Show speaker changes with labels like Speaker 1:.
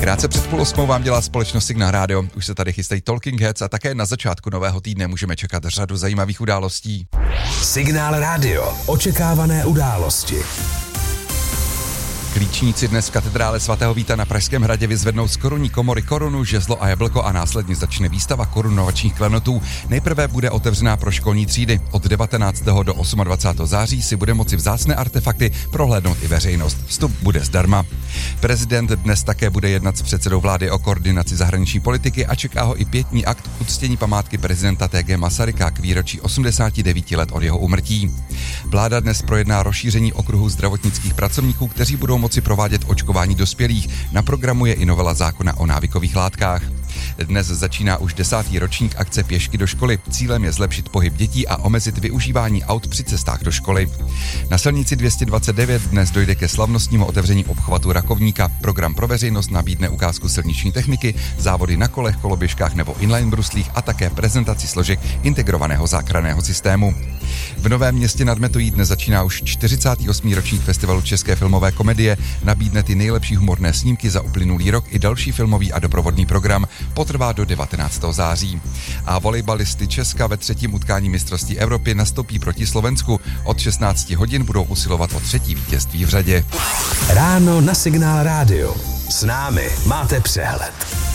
Speaker 1: Krátce před 7:30 vám dělá společnost Signál Radio. Už se tady chystají Talking Heads a také na začátku nového týdne můžeme čekat řadu zajímavých událostí.
Speaker 2: Signál Radio. Očekávané události.
Speaker 1: Klíčníci dnes v katedrále svatého Víta na Pražském hradě vyzvednou z korunní komory korunu, žezlo a jablko a následně začne výstava korunovačních klenotů. Nejprve bude otevřená pro školní třídy. Od 19. do 28. září si bude moci vzácné artefakty prohlédnout i veřejnost. Vstup bude zdarma. Prezident dnes také bude jednat s předsedou vlády o koordinaci zahraniční politiky a čeká ho i pietní akt k uctění památky prezidenta T.G. Masaryka k výročí 89 let od jeho úmrtí. Vláda dnes projedná rozšíření okruhu zdravotnických pracovníků, kteří budou moci provádět očkování dospělých. Na programu je i novela zákona o návykových látkách. Dnes začíná už 10. ročník akce Pěšky do školy. Cílem je zlepšit pohyb dětí a omezit využívání aut při cestách do školy. Na silnici 229 dnes dojde ke slavnostnímu otevření obchvatu Rakovníka. Program pro veřejnost nabídne ukázku silniční techniky, závody na kolech, koloběžkách nebo inline bruslích a také prezentaci složek integrovaného záchranného systému. V Novém Městě nad Metují dnes začíná už 48. ročník festivalu české filmové komedie. Nabídne ty nejlepší humorné snímky za uplynulý rok i další filmový a doprovodný program. Potrvá do 19. září. A volejbalisty Česka ve třetím utkání mistrovství Evropy nastoupí proti Slovensku. Od 16 hodin budou usilovat o třetí vítězství v řadě.
Speaker 2: Ráno na Signál Radio. S námi máte přehled.